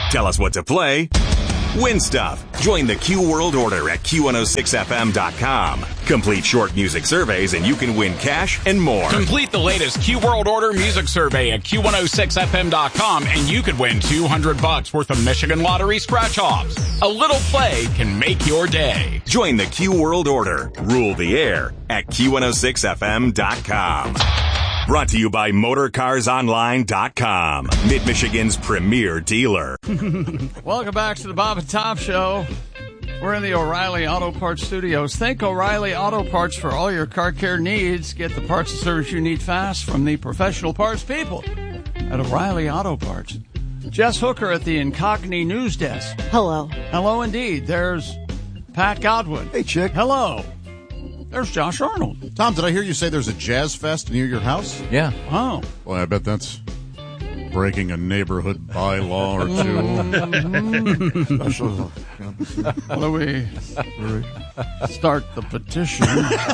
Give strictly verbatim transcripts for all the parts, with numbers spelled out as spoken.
Tell us what to play. Win stuff. Join the Q World Order at Q one oh six F M dot com. Complete short music surveys and you can win cash and more. Complete the latest Q World Order music survey at Q one oh six F M dot com and you could win two hundred bucks worth of Michigan Lottery scratch-offs. A little play can make your day. Join the Q World Order. Rule the air at Q one oh six F M dot com. Brought to you by Motor Cars Online dot com, Mid-Michigan's premier dealer. Welcome back to the Bob and Tom Show. We're in the O'Reilly Auto Parts studios. Thank O'Reilly Auto Parts for all your car care needs. Get the parts and service you need fast from the professional parts people at O'Reilly Auto Parts. Jess Hooker at the Incogni News Desk. Hello. Hello indeed. There's Pat Godwin. Hey, chick. Hello. There's Josh Arnold. Tom, did I hear you say there's a jazz fest near your house? Yeah. Oh. Well, I bet that's breaking a neighborhood bylaw or two. Why don't we start the petition?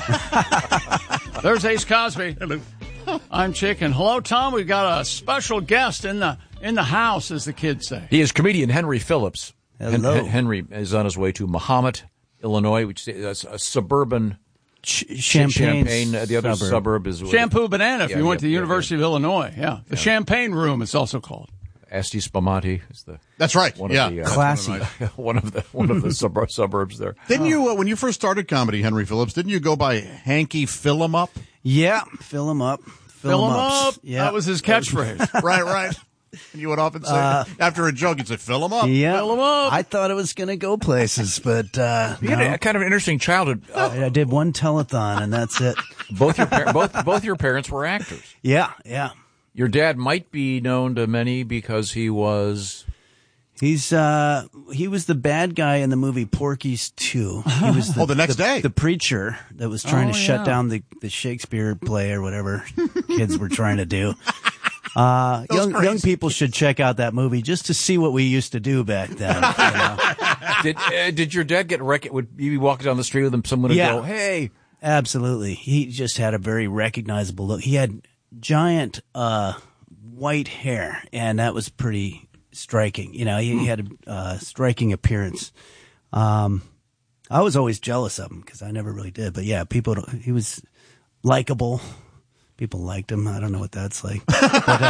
There's Ace Cosby. Hello. I'm Chicken. Hello, Tom. We've got a special guest in the in the house, as the kids say. He is comedian Henry Phillips. Hello. Hen- Henry is on his way to Mahomet, Illinois, which is a suburban Ch- Champaign. Champaign. Uh, the other suburb. suburb is Shampoo Banana, if yeah, you went yeah, to the yeah, University yeah. of Illinois. Yeah. The Yeah. Champagne Room, it's also called. Asti Spumante is the That's right. one yeah. of the uh, Classy. one of the one of the sub- suburbs there. Didn't you, uh, when you first started comedy, Henry Phillips, didn't you go by Hanky Fill 'em Up? Yeah, fill them up. Fill, Fill 'em ups. up. Yeah. That was his catchphase. Right, right. And you would often say, Uh, after a joke, you'd say, fill 'em up. Yeah. Fill 'em up. I thought it was going to go places, but uh, You had no. a, kind of an interesting childhood. Uh, I, I did one telethon, and that's it. both your par- both both your parents were actors. Yeah, yeah. Your dad might be known to many because he was. He's uh he was the bad guy in the movie Porky's two. He was the, Oh, the next day. the preacher that was trying Oh, to yeah. shut down the, the Shakespeare play or whatever kids were trying to do. Uh, was young crazy. young people should check out that movie just to see what we used to do back then. You know? Did uh, did your dad get rec- would you be walking down the street with him? Someone would Yeah. go, "Hey." Absolutely. He just had a very recognizable look. He had giant uh, white hair, and that was pretty striking. You know, he, he had a uh, striking appearance. Um, I was always jealous of him because I never really did. But yeah, people. don't- He was likable. People liked him. I don't know what that's like. But,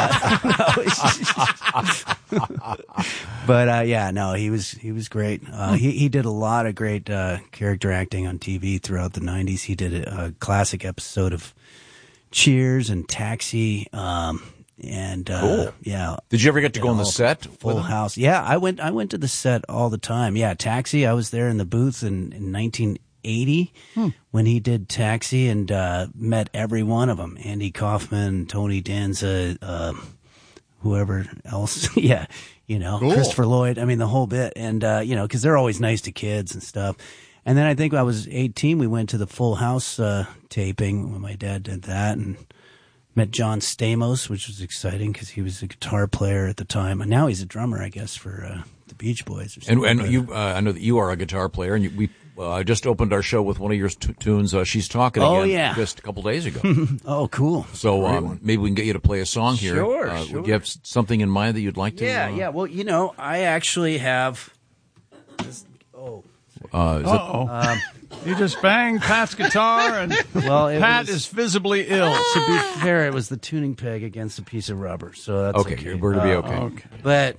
uh, but uh, yeah, no, he was he was great. Uh, he he did a lot of great uh, character acting on T V throughout the nineties. He did a, a classic episode of Cheers and Taxi. Um, and uh, Cool. yeah, Did you ever get to did go on all the of set? Full with him? House. Yeah, I went. I went to the set all the time. Yeah, Taxi. I was there in the booth in, in nineteen eighty when he did Taxi, and uh, met every one of them: Andy Kaufman, Tony Danza, uh, whoever else. Yeah, you know, Cool. Christopher Lloyd. I mean, the whole bit. And uh, you know, because they're always nice to kids and stuff. And then I think I was eighteen. We went to the Full House uh, taping when my dad did that, and met John Stamos, which was exciting because he was a guitar player at the time, and now he's a drummer, I guess, for uh, the Beach Boys. Or And something. and But, you, uh, I know that you are a guitar player, and you, we. Uh, I just opened our show with one of your t- tunes. Uh, She's talking Oh, again, yeah. just a couple days ago. oh, cool. So um, maybe we can get you to play a song here. Sure, Uh, sure. Would you have s- something in mind that you'd like to? Yeah, uh, yeah. Well, you know, I actually have. This, oh, Uh, is it- Uh-oh. You just banged Pat's guitar, and well, it Pat was, is visibly ill. to be fair, it was the tuning peg against a piece of rubber, so that's okay. okay, we're to be okay. Okay. But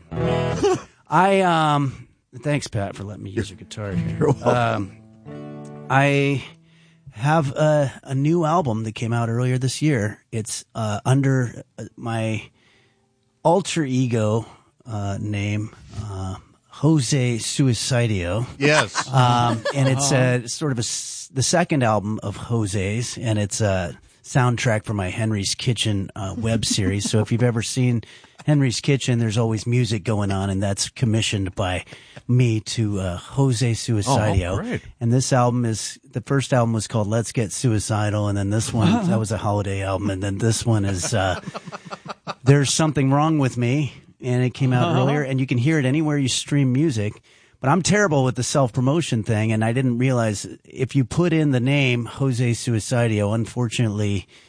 I um thanks Pat for letting me use your guitar here. Um I have a, a new album that came out earlier this year. It's uh under uh, my alter ego uh name, uh Jose Suicidio. Yes. Um, and it's uh, sort of a s the second album of Jose's, and it's a soundtrack for my Henry's Kitchen uh, web series. So if you've ever seen Henry's Kitchen, there's always music going on, and that's commissioned by me to uh, Jose Suicidio. Oh, great. And this album is, the first album was called Let's Get Suicidal, and then this one, that was a holiday album, and then this one is uh, There's Something Wrong With Me. And it came out Uh-huh. earlier, and you can hear it anywhere you stream music. But I'm terrible with the self-promotion thing, and I didn't realize if you put in the name Jose Suicidio, unfortunately,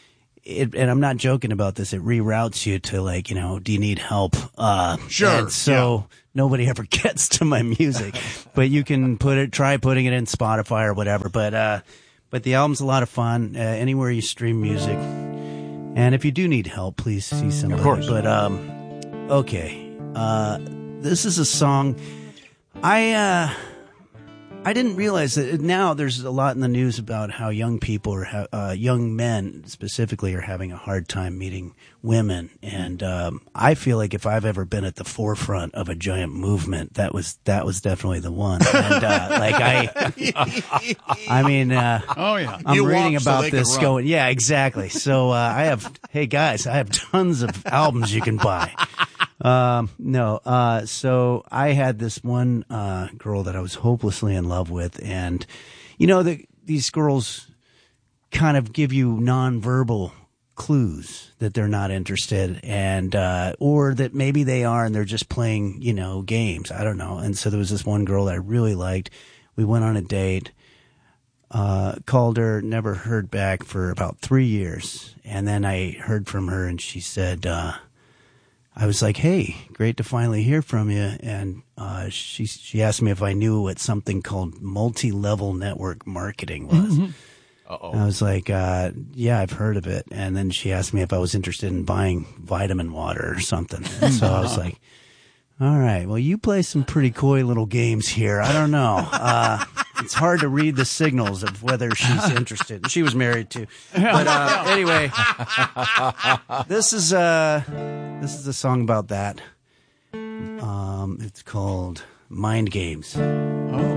it, and I'm not joking about this, it reroutes you to like, you know, do you need help? Uh, Sure. And so yeah. nobody ever gets to my music, but you can put it, try putting it in Spotify or whatever. But, uh, but the album's a lot of fun, uh, anywhere you stream music. And if you do need help, please see somebody. Of course. But, um, okay. Uh, this is a song I, uh, I didn't realize that now there's a lot in the news about how young people or ha- uh, young men specifically are having a hard time meeting women. And um, I feel like if I've ever been at the forefront of a giant movement, that was that was definitely the one. And uh, like I, I mean, uh, Oh, yeah. I'm You reading walk so about they can this run. going. Yeah, exactly. So uh, I have, hey guys, I have tons of albums you can buy. Um, no, uh, so I had this one, uh, girl that I was hopelessly in love with. And, you know, the, these girls kind of give you nonverbal clues that they're not interested and, uh, or that maybe they are and they're just playing, you know, games. I don't know. And so there was this one girl that I really liked. We went on a date, uh, called her, never heard back for about three years. And then I heard from her and she said, uh, I was like, hey, great to finally hear from you. And uh, she she asked me if I knew what something called multi-level network marketing was. Mm-hmm. Uh-oh. I was like, uh, yeah, I've heard of it. And then she asked me if I was interested in buying vitamin water or something. And so I was like, all right, well, you play some pretty coy little games here. I don't know. Uh, it's hard to read the signals of whether she's interested. She was married too. But uh, anyway, this is uh, this is a song about that. Um, it's called Mind Games. Oh.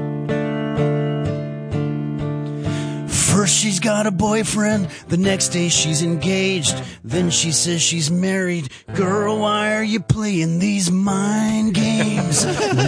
First she's got a boyfriend, the next day she's engaged, then she says she's married. Girl, why are you playing these mind games?